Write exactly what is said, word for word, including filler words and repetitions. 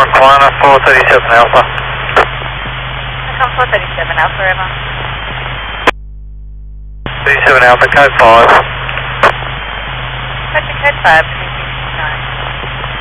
Recliner four thirty-seven Alpha. Come four thirty-seven Alpha, Emma. thirty-seven Alpha, code five. Question code five.